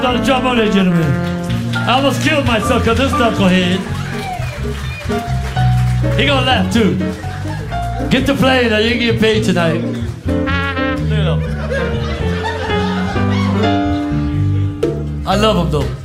on the trombone, ladies and gentlemen. I almost killed myself because this knucklehead. He gonna laugh too. Get to play now, you can get paid tonight. I love him though.